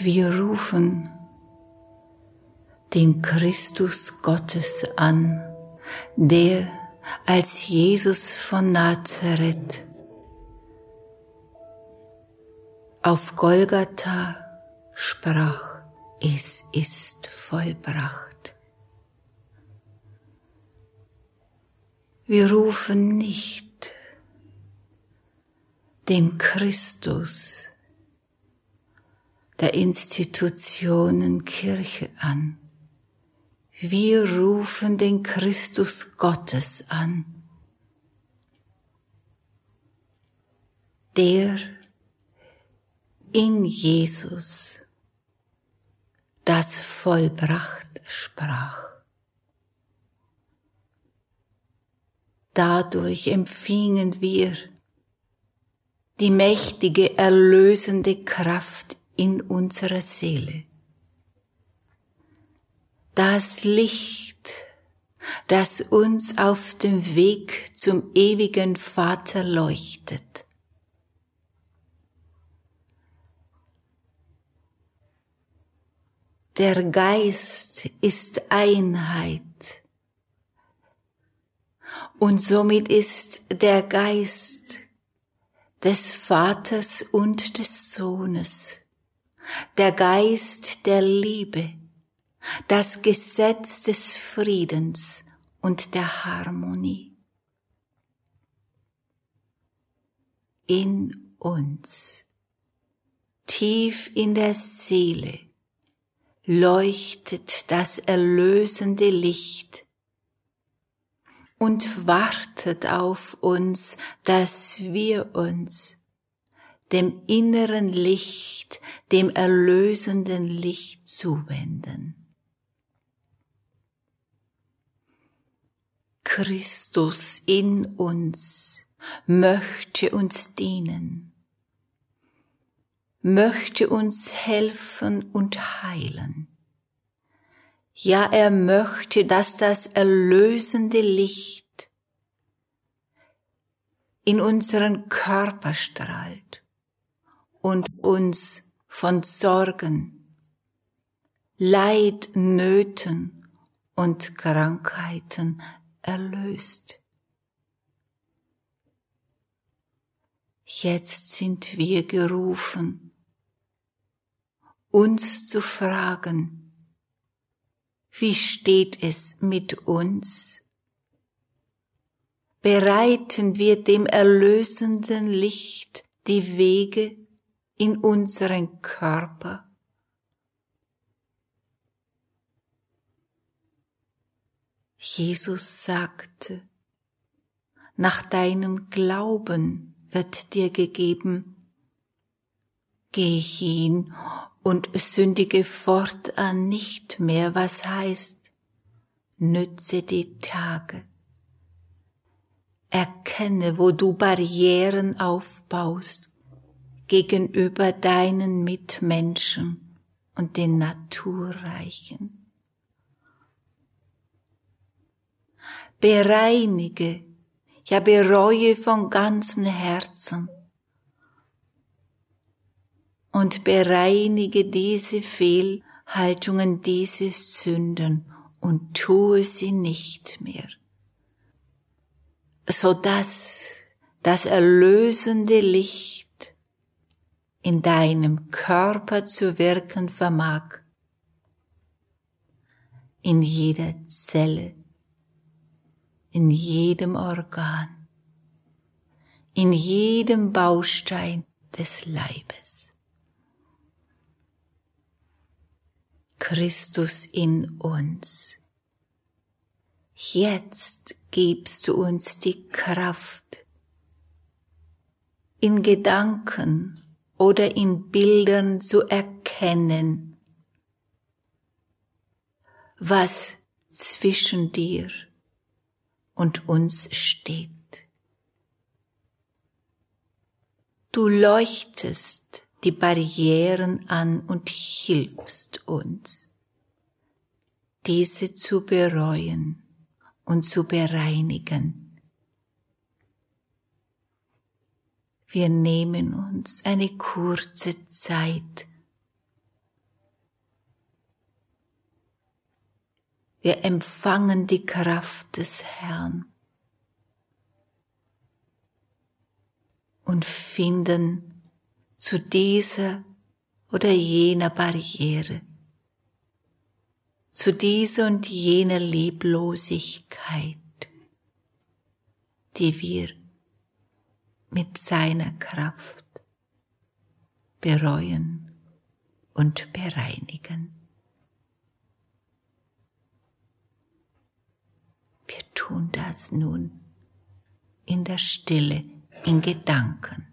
Wir rufen den Christus Gottes an, der als Jesus von Nazareth auf Golgatha sprach, es ist vollbracht. Wir rufen nicht den Christus der Institutionen Kirche an. Wir rufen den Christus Gottes an, der in Jesus das vollbracht sprach. Dadurch empfingen wir die mächtige, erlösende Kraft in unserer Seele. Das Licht, das uns auf dem Weg zum ewigen Vater leuchtet. Der Geist ist Einheit. Und somit ist der Geist des Vaters und des Sohnes, der Geist der Liebe, das Gesetz des Friedens und der Harmonie. In uns, tief in der Seele, leuchtet das erlösende Licht und wartet auf uns, dass wir uns dem inneren Licht, dem erlösenden Licht zuwenden. Christus in uns möchte uns dienen, möchte uns helfen und heilen. Ja, er möchte, dass das erlösende Licht in unseren Körper strahlt und uns von Sorgen, Leid, Nöten und Krankheiten erlöst. Jetzt sind wir gerufen, uns zu fragen, wie steht es mit uns? Bereiten wir dem erlösenden Licht die Wege in unseren Körper? Jesus sagte, nach deinem Glauben wird dir gegeben. Geh hin und sündige fortan nicht mehr, was heißt, nütze die Tage. Erkenne, wo du Barrieren aufbaust gegenüber deinen Mitmenschen und den Naturreichen. Bereinige, ja bereue von ganzem Herzen und bereinige diese Fehlhaltungen, diese Sünden und tue sie nicht mehr, sodass das erlösende Licht in deinem Körper zu wirken vermag, in jeder Zelle, in jedem Organ, in jedem Baustein des Leibes. Christus in uns. Jetzt gibst du uns die Kraft, in Gedanken oder in Bildern zu erkennen, was zwischen dir und uns steht. Du leuchtest die Barrieren an und hilfst uns, diese zu bereuen und zu bereinigen. Wir nehmen uns eine kurze Zeit, Wir empfangen die Kraft des Herrn und finden zu dieser oder jener Barriere, zu dieser und jener Lieblosigkeit, die wir mit seiner Kraft bereuen und bereinigen. Wir tun das nun in der Stille, in Gedanken.